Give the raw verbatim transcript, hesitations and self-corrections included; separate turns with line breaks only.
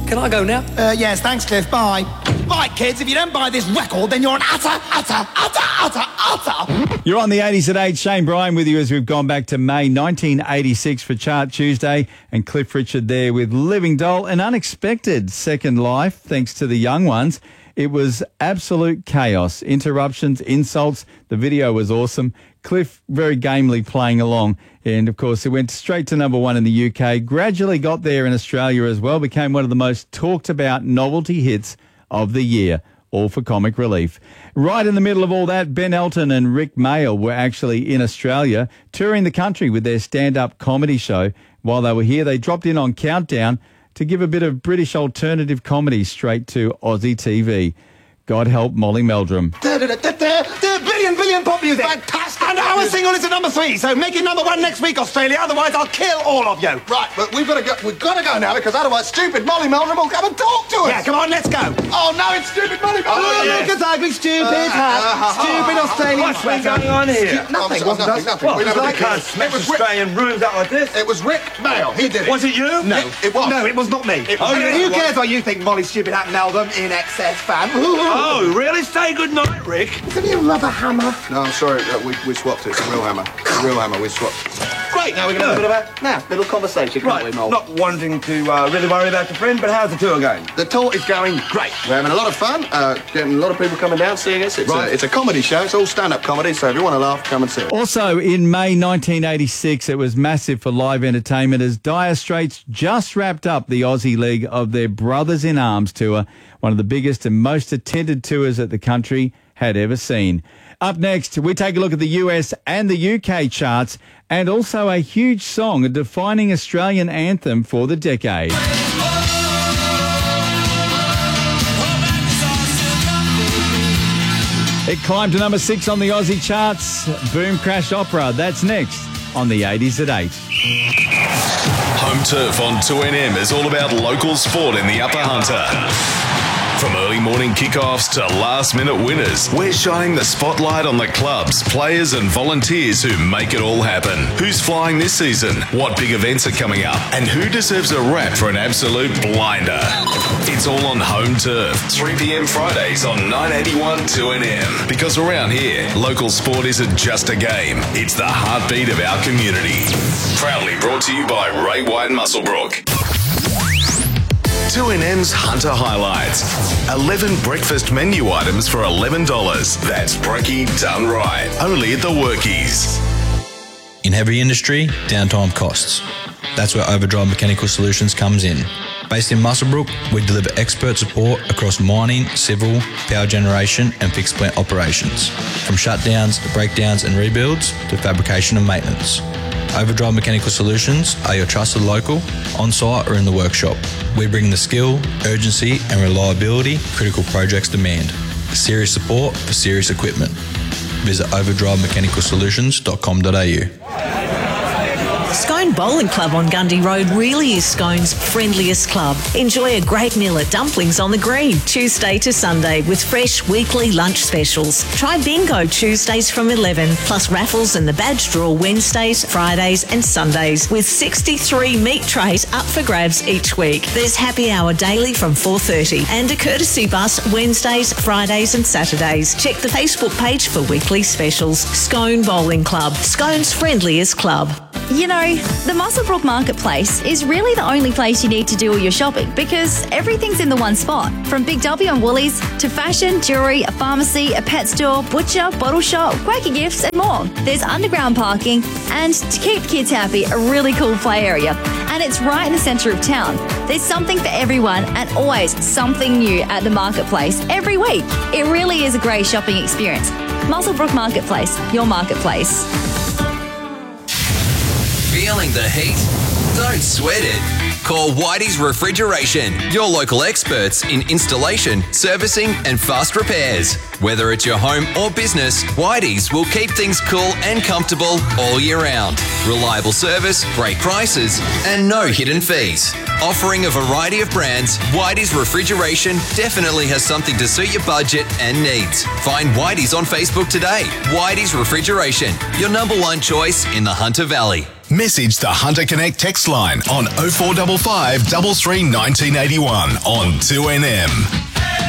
Can I go now?
Uh, yes, thanks, Cliff. Bye. Right, kids, if you don't buy this record, then you're an utter, utter, utter, utter, utter.
You're on the eighties at eight. Shane Bryan with you as we've gone back to May nineteen eighty-six for Chart Tuesday. And Cliff Richard there with Living Doll. An unexpected second life, thanks to the young ones. It was absolute chaos. Interruptions, insults. The video was awesome. Cliff very gamely playing along. And, of course, it went straight to number one in the U K. Gradually got there in Australia as well. Became one of the most talked about novelty hits of the year. All for comic relief. Right in the middle of all that, Ben Elton and Rick Mayall were actually in Australia touring the country with their stand-up comedy show. While they were here, they dropped in on Countdown to give a bit of British alternative comedy straight to Aussie T V. God help Molly Meldrum.
Billion, billion pop music.
Fantastic.
And our single is at number three, so make it number one next week, Australia. Otherwise, I'll kill all of you.
Right, but we've got to go. We've got to go now because otherwise, stupid Molly Meldrum will come and talk to us.
Yeah, come on, let's go.
Oh no, it's stupid Molly Meldrum.
Oh, yeah. Look at ugly, stupid
Uh,
hat.
uh, uh,
Stupid
uh,
Australian
What's been
sweater.
going on here?
Nothing,
Nothing,
wasn't
nothing,
nothing.
What,
We
because
never
I
did
can't
this.
smash
It was Rick.
Australian rooms out like this?
It was Rick Mayall. He did it.
Was it you?
No.
It, it was.
No, it was not me.
It was-
I mean,
Oh,
who
yeah,
cares what you think, Molly Stupid Hat Meldrum, in excess fan?
Oh, really? Say good night, Rick.
Isn't he a rubber hammer?
No, I'm sorry. Uh, we, we swapped it. It's a real hammer. A real hammer. We swapped.
Great, now we're going to have a bit of a now, little conversation, can't we,
Right,
Mol?
not wanting to uh, really worry about your friend, but how's the tour going?
The tour is going great. We're having a lot of fun. Uh, getting a lot of people coming down seeing us. It's,
Right.
a, it's a comedy show. It's all stand-up comedy. So if you want to laugh, come and see it.
Also, in May nineteen eighty-six, it was massive for live entertainment as Dire Straits just wrapped up the Aussie leg of their Brothers in Arms tour, one of the biggest and most attended tours that the country had ever seen. Up next, we take a look at the U S and the U K charts and also a huge song, a defining Australian anthem for the decade. It climbed to number six on the Aussie charts. Boom Crash Opera. That's next on the eighties at eight.
Home Turf on two N M is all about local sport in the Upper Hunter. From early morning kickoffs to last-minute winners, we're shining the spotlight on the clubs, players and volunteers who make it all happen. Who's flying this season? What big events are coming up? And who deserves a rap for an absolute blinder? It's all on Home Turf, three p.m. Fridays on nine eighty-one two N M. Because around here, local sport isn't just a game, it's the heartbeat of our community. Proudly brought to you by Ray White Musselbrook. two N M's Hunter Highlights. eleven breakfast menu items for eleven dollars. That's brekkie done right. Only at the Workies.
In heavy industry, downtime costs. That's where Overdrive Mechanical Solutions comes in. Based in Musselbrook, we deliver expert support across mining, civil, power generation and fixed plant operations. From shutdowns to breakdowns and rebuilds to fabrication and maintenance. Overdrive Mechanical Solutions are your trusted local, on-site or in the workshop. We bring the skill, urgency and reliability critical projects demand. Serious support for serious equipment. Visit overdrive mechanical solutions dot com dot a u.
Scone Bowling Club on Gundy Road really is Scone's friendliest club. Enjoy a great meal at Dumplings on the Green, Tuesday to Sunday, with fresh weekly lunch specials. Try bingo Tuesdays from eleven, plus raffles and the badge draw Wednesdays, Fridays and Sundays, with sixty-three meat trays up for grabs each week. There's happy hour daily from four thirty and a courtesy bus Wednesdays, Fridays and Saturdays. Check the Facebook page for weekly specials. Scone Bowling Club, Scone's friendliest club.
You know, the Musselbrook Marketplace is really the only place you need to do all your shopping because everything's in the one spot. From Big W and Woolies to fashion, jewellery, a pharmacy, a pet store, butcher, bottle shop, Quaker Gifts and more. There's underground parking and, to keep kids happy, a really cool play area. And it's right in the centre of town. There's something for everyone and always something new at the Marketplace every week. It really is a great shopping experience. Musselbrook Marketplace, your marketplace.
Feeling the heat? Don't sweat it. Call Whitey's Refrigeration, your local experts in installation, servicing and fast repairs. Whether it's your home or business, Whitey's will keep things cool and comfortable all year round. Reliable service, great prices and no hidden fees. Offering a variety of brands, Whitey's Refrigeration definitely has something to suit your budget and needs. Find Whitey's on Facebook today. Whitey's Refrigeration, your number one choice in the Hunter Valley.
Message the Hunter Connect text line on oh four five five, three three, one nine eight one on two N M.